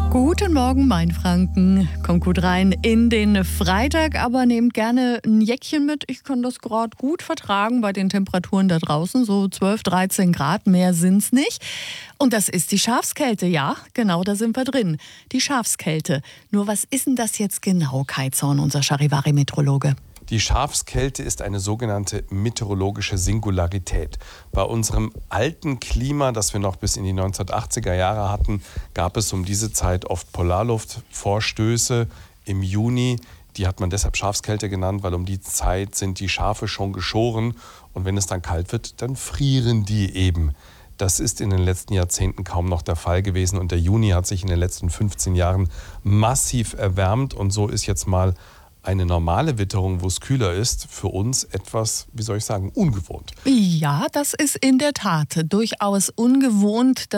Guten Morgen, Mainfranken. Kommt gut rein in den Freitag, aber nehmt gerne ein Jäckchen mit. Ich kann das gerade gut vertragen bei den Temperaturen da draußen. So 12, 13 Grad, mehr sind's nicht. Und das ist die Schafskälte, ja, genau, da sind wir drin. Die Schafskälte. Nur was ist denn das jetzt genau, Kai Zorn, unser Charivari-Meteorologe? Die Schafskälte ist eine sogenannte meteorologische Singularität. Bei unserem alten Klima, das wir noch bis in die 1980er Jahre hatten, gab es um diese Zeit oft Polarluftvorstöße im Juni. Die hat man deshalb Schafskälte genannt, weil um die Zeit sind die Schafe schon geschoren. Und wenn es dann kalt wird, dann frieren die eben. Das ist in den letzten Jahrzehnten kaum noch der Fall gewesen. Und der Juni hat sich in den letzten 15 Jahren massiv erwärmt. Und so ist jetzt mal eine normale Witterung, wo es kühler ist, für uns etwas, wie soll ich sagen, ungewohnt. Ja, das ist in der Tat durchaus ungewohnt.